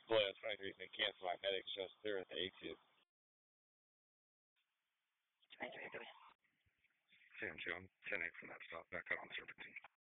Boy, that's funny. The reason they cancel my headache shows clear at the A-tube. Thank you. Sam Jones, 10-8 from that stop, back out on Serpentine.